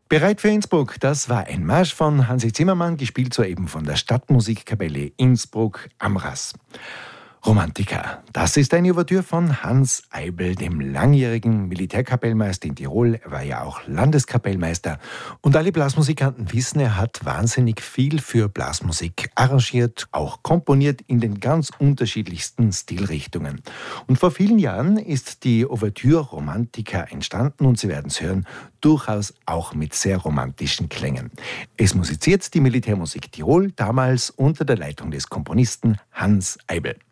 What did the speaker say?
Bereit für Innsbruck, das war ein Marsch von Hansi Zimmermann, gespielt soeben von der Stadtmusikkapelle Innsbruck-Amras. Romantika, das ist eine Ouvertüre von Hans Eibl, dem langjährigen Militärkapellmeister in Tirol. Er war ja auch Landeskapellmeister. Und alle Blasmusikanten wissen, er hat wahnsinnig viel für Blasmusik arrangiert, auch komponiert in den ganz unterschiedlichsten Stilrichtungen. Und vor vielen Jahren ist die Ouvertüre Romantika entstanden und Sie werden es hören, durchaus auch mit sehr romantischen Klängen. Es musiziert die Militärmusik Tirol, damals unter der Leitung des Komponisten Hans Eibl.